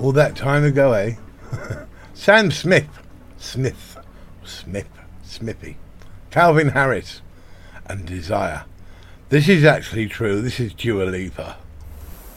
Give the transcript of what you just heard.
All that time ago, eh? Sam Smith. Smithy. Calvin Harris. And Desire. This is actually true. This is Dua Lipa.